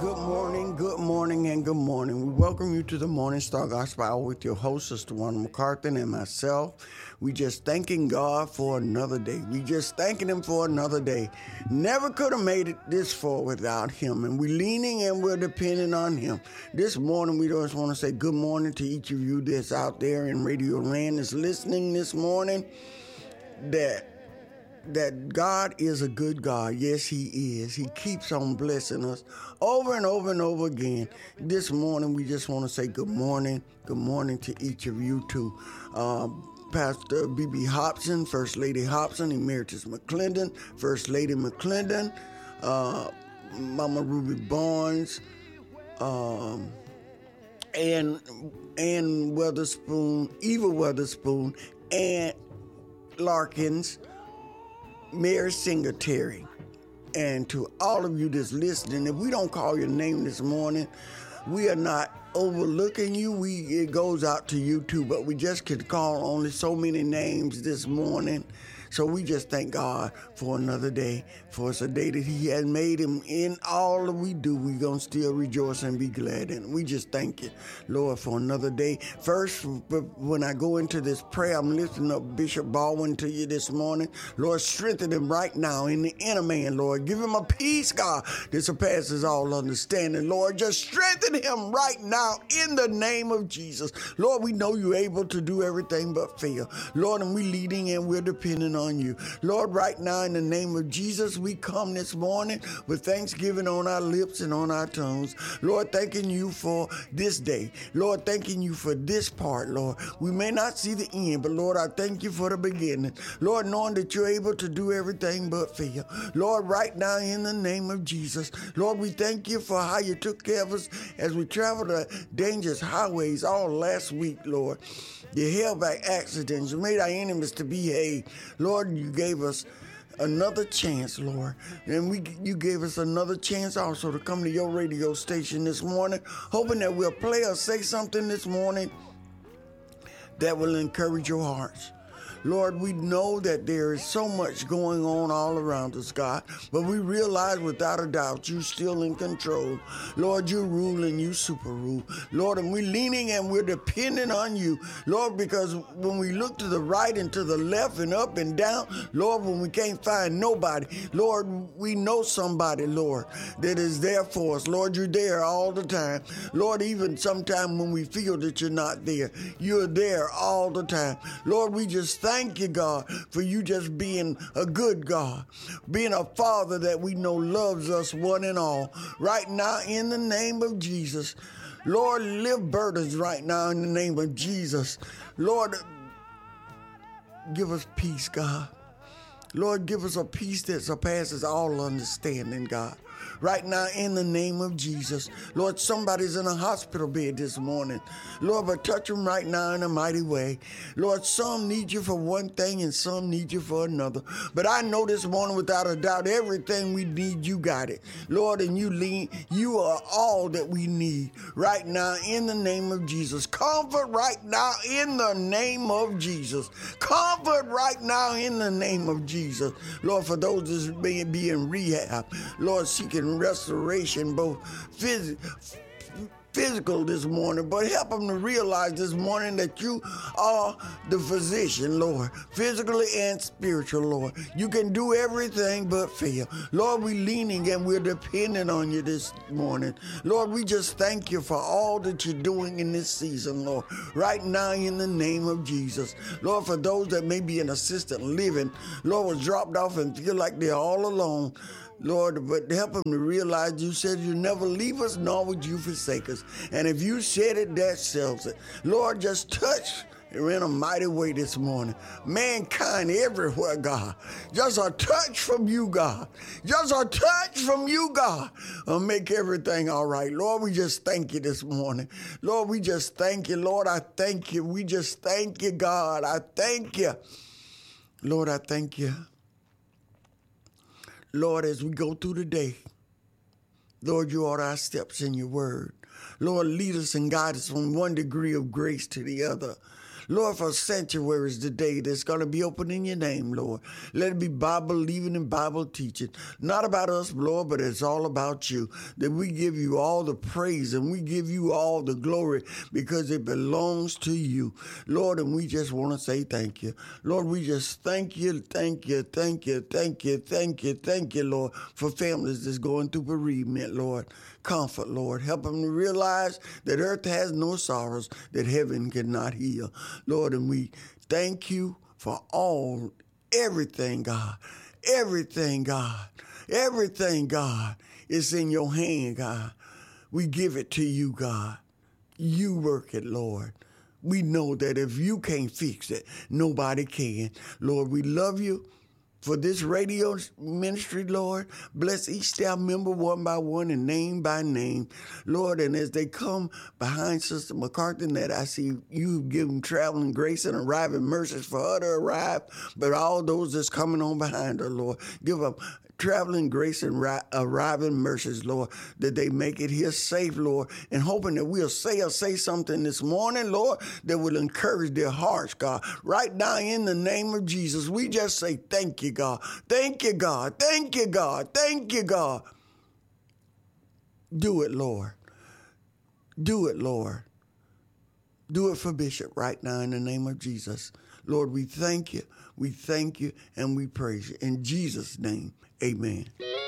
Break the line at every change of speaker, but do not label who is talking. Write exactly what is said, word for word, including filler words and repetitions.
good morning, good morning, and good morning. We welcome you to the Morning Star Gospel Hour with your host, Sister Wanda McCarthy, and myself. We just thanking God for another day. We just thanking Him for another day. Never could have made it this far without Him, and we're leaning and we're depending on Him. This morning, we just want to say good morning to each of you that's out there in Radio Land that's listening this morning. That that God is a good God. Yes, He is. He keeps on blessing us over and over and over again. This morning, we just want to say good morning. Good morning to each of you too. Uh, Pastor B B Hobson, First Lady Hobson, Emeritus McClendon, First Lady McClendon, uh, Mama Ruby Barnes, um, and Ann Weatherspoon, Eva Weatherspoon, and Larkins, Mary Singletary, and to all of you that's listening. If we don't call your name this morning, we are not overlooking you. We it goes out to you too, but we just could call only so many names this morning. So we just thank God for another day, for it's a day that He has made, Him in all that we do. We're going to still rejoice and be glad. And we just thank you, Lord, for another day. First, when I go into this prayer, I'm lifting up Bishop Baldwin to you this morning. Lord, strengthen him right now in the inner man, Lord. Give him a peace, God, that surpasses all understanding. Lord, just strengthen him right now in the name of Jesus. Lord, we know you're able to do everything but fail. Lord, and we're leading and we're depending on you. Lord, right now in the name of Jesus, we come this morning with thanksgiving on our lips and on our tongues. Lord, thanking you for this day. Lord, thanking you for this part, Lord. We may not see the end, but Lord, I thank you for the beginning. Lord, knowing that you're able to do everything but fail. Lord, right now in the name of Jesus, Lord, we thank you for how you took care of us as we traveled the dangerous highways all last week, Lord. You held back accidents. You made our enemies to behave. Lord, you gave us another chance, Lord. And we, you gave us another chance also to come to your radio station this morning, hoping that we'll play or say something this morning that will encourage your hearts. Lord, we know that there is so much going on all around us, God, but we realize without a doubt you're still in control. Lord, you rule and you super rule. Lord, and we're leaning and we're depending on you, Lord, because when we look to the right and to the left and up and down, Lord, when we can't find nobody, Lord, we know somebody, Lord, that is there for us. Lord, you're there all the time. Lord, even sometime when we feel that you're not there, you're there all the time. Lord, we just thank Thank you, God, for you just being a good God, being a Father that we know loves us one and all. Right now, in the name of Jesus, Lord, lift burdens right now in the name of Jesus. Lord, give us peace, God. Lord, give us a peace that surpasses all understanding, God. Right now, in the name of Jesus. Lord, somebody's in a hospital bed this morning. Lord, but touch them right now in a mighty way. Lord, some need you for one thing and some need you for another. But I know this morning, without a doubt, everything we need, you got it. Lord, and you lead, you are all that we need right now in the name of Jesus. Comfort right now in the name of Jesus. Comfort right now in the name of Jesus. Lord, for those that may be in rehab, Lord, seeking restoration, both phys- physical this morning, but help them to realize this morning that you are the physician, Lord, physically and spiritual, Lord. You can do everything but fail. Lord, we're leaning and we're depending on you this morning. Lord, we just thank you for all that you're doing in this season, Lord, right now in the name of Jesus. Lord, for those that may be in assisted living, Lord, was dropped off and feel like they're all alone, Lord, but help them to realize you said you never leave us, nor would you forsake us. And if you said it, that settles it. Lord, just touch in a mighty way this morning. Mankind everywhere, God. Just a touch from you, God. Just a touch from you, God. Will make everything all right. Lord, we just thank you this morning. Lord, we just thank you. Lord, I thank you. We just thank you, God. I thank you. Lord, I thank you. Lord, as we go through the day, Lord, you order our steps in your word. Lord, lead us and guide us from one degree of grace to the other. Lord, for sanctuaries today that's going to be open in your name, Lord. Let it be Bible believing and Bible teaching. Not about us, Lord, but it's all about you. That we give you all the praise and we give you all the glory because it belongs to you. Lord, and we just want to say thank you. Lord, we just thank you, thank you, thank you, thank you, thank you, thank you, Lord, for families that's going through bereavement, Lord. Comfort, Lord. Help them to realize that earth has no sorrows that heaven cannot heal. Lord, and we thank you for all, everything, God. Everything, God. Everything, God, is in your hand, God. We give it to you, God. You work it, Lord. We know that if you can't fix it, nobody can. Lord, we love you. For this radio ministry, Lord, bless each staff member one by one and name by name. Lord, and as they come behind Sister McCarthy, that I see you give them traveling grace and arriving mercies for her to arrive, but all those that's coming on behind her, Lord, give them traveling grace and ri- arriving mercies, Lord, that they make it here safe, Lord, and hoping that we'll say or say something this morning, Lord, that will encourage their hearts, God. Right now, in the name of Jesus, we just say thank you, God. Thank you, God. Thank you, God. Thank you, God. Do it, Lord. Do it, Lord. Do it for Bishop right now in the name of Jesus. Lord, we thank you. We thank you and we praise you. In Jesus' name, amen.